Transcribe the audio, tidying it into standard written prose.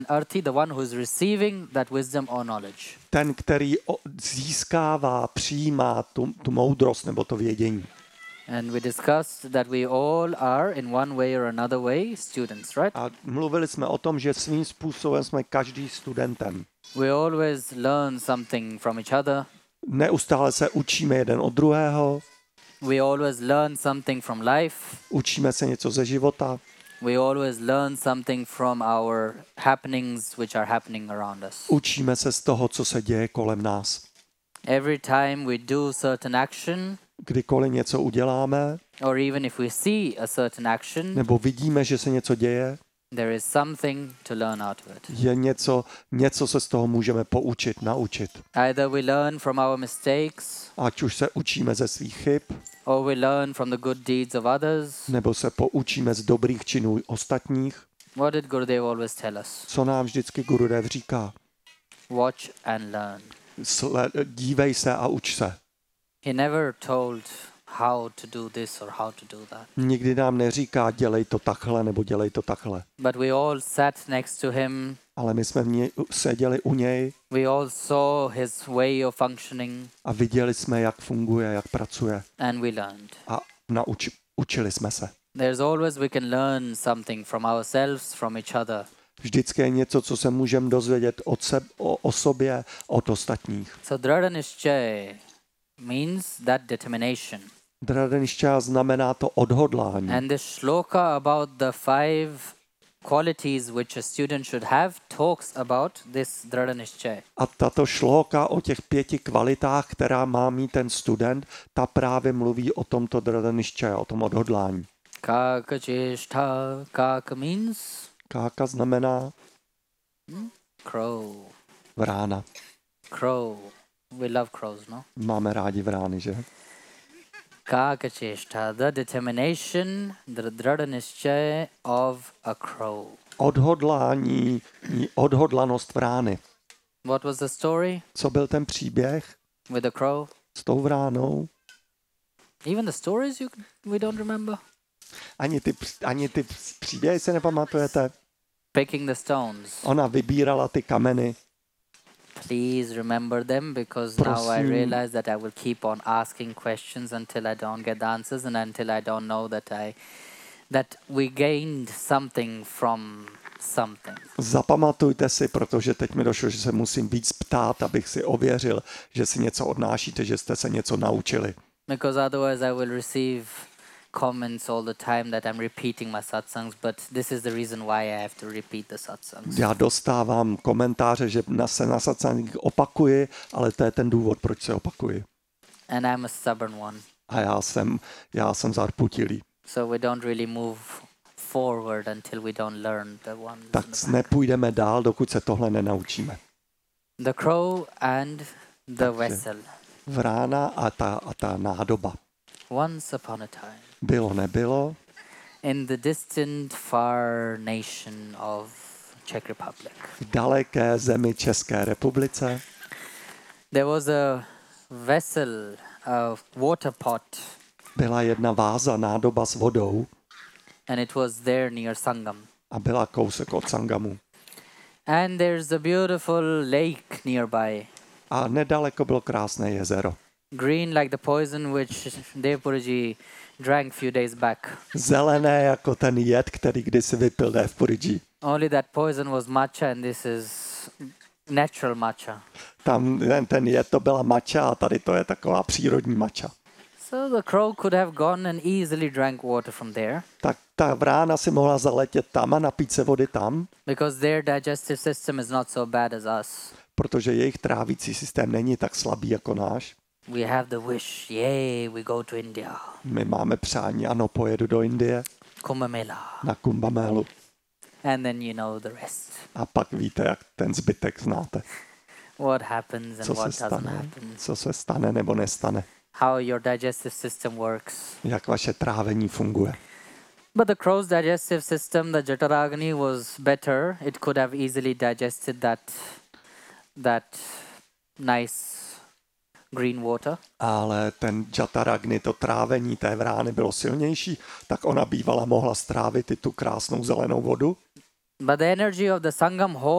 Arthi, the one who is receiving that wisdom or knowledge. Ten, který získává, přijímá tu moudrost nebo to vědění. And we discussed that we all are in one way or another way students, right? A mluvili jsme o tom, že svým způsobem jsme každý studentem. We always learn something from each other. Neustále se učíme jeden od druhého, We always learn something from life. učíme se něco ze života, We always learn something from our happenings which are happening around us. učíme se z toho, co se děje kolem nás. Every time we do certain action, Kdykoliv něco uděláme, or even if we see a certain action, nebo vidíme, že se něco děje, there is something to learn out of it. je něco se z toho můžeme poučit, naučit. Either we learn from our mistakes, Ať už se učíme ze svých chyb, or we learn from the good deeds of others. nebo se poučíme z dobrých činů ostatních. What did Gurudev always tell us? Co nám vždycky Gurudev říká? Watch and learn. Dívej se a uč se. He never told how to do this or how to do that. Nikdy nám neříká, dělej to takhle nebo dělej to takhle. But we all sat next to him. Ale my jsme seděli u něj We all saw his way of functioning a viděli jsme, jak funguje, jak pracuje. and we learned. A učili jsme se. There's always we can learn something from ourselves, from each other. Vždycky je něco, co se můžeme dozvědět o sobě, od ostatních. So Dradhanishchaya means that determination. Dradhanishchaya znamená to odhodlání. And the shloka about the 5 qualities which a student should have talks about this Dradhanishchaya. A tato šlóka o těch 5 kvalitách, která má mít ten student, ta právě mluví o tomto Dradhanishchaya, o tom odhodlání. Kaka cheshtha, kaka means Káka znamená crow. vrána. Crow. We love crows, no? Máme rádi vrány, že? Kaka cheshtha, the determination, the Dradhanishchaya of a crow. Odhodlání, odhodlanost vrány. What was the story Co byl ten příběh with the crow? s tou vránou? Even the stories we don't remember. Ani ty příběhy se nepamatujete? Picking the stones. Ona vybírala ty kameny. Please remember them, because now I Prosím. realize that I will keep on asking questions until I don't get the answers and until I don't know that we gained something from something. Zapamatujte si, protože teď mi došlo, že se musím víc ptát, abych si ověřil, že si něco odnášíte, že jste se něco naučili. Because otherwise I will receive comments all the time that I'm repeating my satsangs, but this is the reason why I have to repeat the satsangs. Já dostávám komentáře, že se na satsangích opakuji, ale to je ten důvod, proč se opakuji. And I'm a stubborn one. A já jsem zarputilý. So we don't really move forward until we don't learn the ones. Tak nepůjdeme dál, dokud se tohle nenaučíme. The crow and the vessel. Vrána a ta nádoba. Once upon a time, Bylo, nebylo, in the distant far nation of Czech Republic, v daleké zemi České republice there was a vessel, a water pot, byla jedna váza, nádoba s vodou and it was there near Sangam. a byla kousek od Sangamu. And there's a beautiful lake nearby, A nedaleko bylo krásné jezero. green like the poison which Devpurji drank few days back. Zelené jako ten jed, který kdysi vypil Devpurji. Only that poison was matcha and this is natural matcha. Tam ten jed to byla mača a tady to je taková přírodní mača. So the crow could have gone and easily drank water from there, Tak ta vrána si mohla zaletět tam a napít se vody tam, because their digestive system is not so bad as us. protože jejich trávící systém není tak slabý jako náš. We have the wish, yay, we go to India, My máme přání, ano, pojedu do Indie Kumbh Mela, na Kumbh Melu. and then you know the rest. A pak víte, jak ten zbytek znáte. What happens and Co se what doesn't stane, happen. co se stane nebo nestane. How your digestive system works. Jak vaše trávení funguje. But the crow's digestive system, the Jataragni, was better. It could have easily digested that nice green water. Ale ten Jataragni, to trávení té vrány bylo silnější, tak ona bývala mohla strávit i tu krásnou zelenou vodu. But the energy of the Sangam hall